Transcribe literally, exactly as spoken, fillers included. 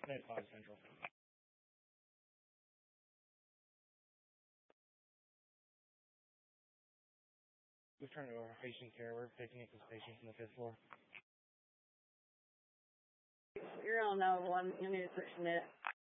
Net five Central. We've turned to our patient care. We're picking up this patient from the fifth floor. You're on uh, one. You need to switch net.